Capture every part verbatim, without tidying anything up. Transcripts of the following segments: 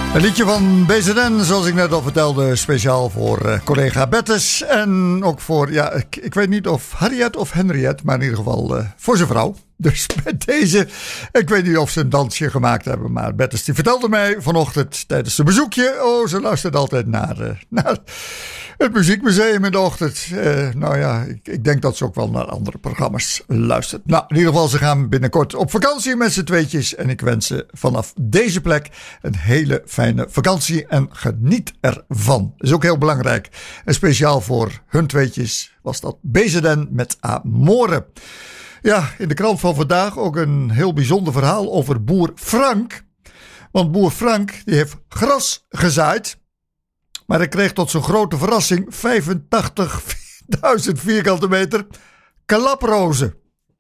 Een liedje van B Z N, zoals ik net al vertelde, speciaal voor uh, collega Bettes. En ook voor, ja, ik, ik weet niet of Harriet of Henriette, maar in ieder geval uh, voor zijn vrouw. Dus met deze, ik weet niet of ze een dansje gemaakt hebben, maar Bettes die vertelde mij vanochtend tijdens een bezoekje. Oh, ze luistert altijd naar, uh, naar het Muziekmuseum in de ochtend. Uh, nou ja, ik, ik denk dat ze ook wel naar andere programma's luistert. Nou, in ieder geval, ze gaan binnenkort op vakantie met z'n tweetjes. En ik wens ze vanaf deze plek een hele fijne vakantie en geniet ervan. Dat is ook heel belangrijk. En speciaal voor hun tweetjes was dat B Z N met Amore. Ja, in de krant van vandaag ook een heel bijzonder verhaal over boer Frank. Want boer Frank die heeft gras gezaaid. Maar hij kreeg tot zijn grote verrassing vijfentachtigduizend vierkante meter klaprozen.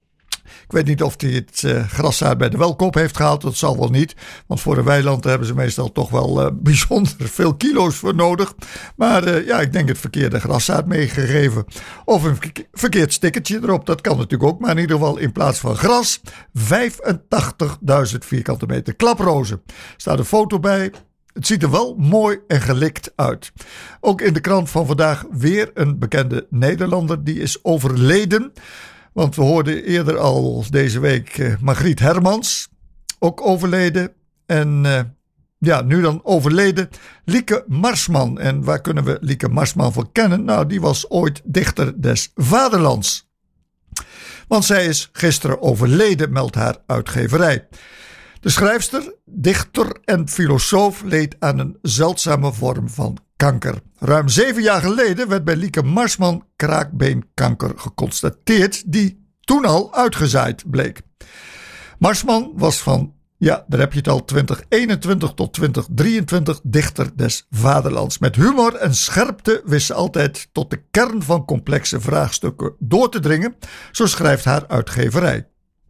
Ik weet niet of hij het uh, graszaad bij de welkoop heeft gehaald. Dat zal wel niet. Want voor een weiland hebben ze meestal toch wel uh, bijzonder veel kilo's voor nodig. Maar uh, ja, ik denk het verkeerde graszaad meegegeven. Of een verkeerd stickertje erop. Dat kan natuurlijk ook. Maar in ieder geval in plaats van gras vijfentachtigduizend vierkante meter klaprozen. Er staat een foto bij. Het ziet er wel mooi en gelikt uit. Ook in de krant van vandaag weer een bekende Nederlander die is overleden. Want we hoorden eerder al deze week uh, Margriet Hermans, ook overleden. En uh, ja, nu dan overleden Lieke Marsman. En waar kunnen we Lieke Marsman van kennen? Nou, die was ooit dichter des vaderlands. Want zij is gisteren overleden, meldt haar uitgeverij. De schrijfster, dichter en filosoof leed aan een zeldzame vorm van kanker. Ruim zeven jaar geleden werd bij Lieke Marsman kraakbeenkanker geconstateerd, die toen al uitgezaaid bleek. Marsman was van, ja, daar heb je het al, twintig eenentwintig tot twintig drieëntwintig dichter des vaderlands. Met humor en scherpte wist ze altijd tot de kern van complexe vraagstukken door te dringen, zo schrijft haar uitgeverij.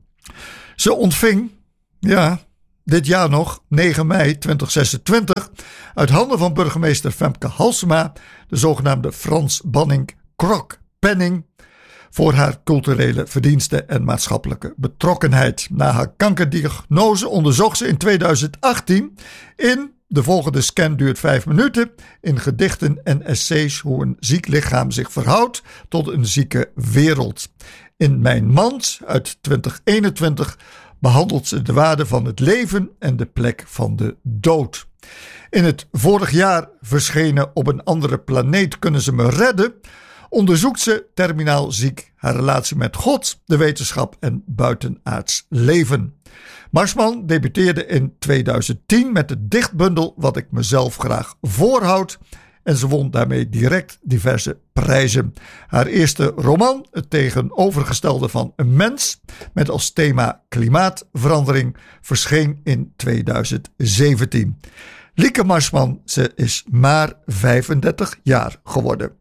Ze ontving, ja, dit jaar nog, negen mei tweeduizend zesentwintig, uit handen van burgemeester Femke Halsema de zogenaamde Frans Banning Krok-penning voor haar culturele verdiensten en maatschappelijke betrokkenheid. Na haar kankerdiagnose onderzocht ze in tweeduizend achttien in, de volgende scan duurt vijf minuten, in gedichten en essays hoe een ziek lichaam zich verhoudt tot een zieke wereld. In Mijn Mand uit twintig eenentwintig behandelt ze de waarde van het leven en de plek van de dood. In het vorig jaar verschenen Op een andere planeet kunnen ze me redden, onderzoekt ze terminaal ziek haar relatie met God, de wetenschap en buitenaards leven. Marsman debuteerde in tweeduizend tien met de dichtbundel Wat ik mezelf graag voorhoud en ze won daarmee direct diverse prijzen. Haar eerste roman, Het tegenovergestelde van een mens, met als thema klimaatverandering, verscheen in tweeduizend zeventien. Lieke Marsman, ze is maar vijfendertig jaar geworden.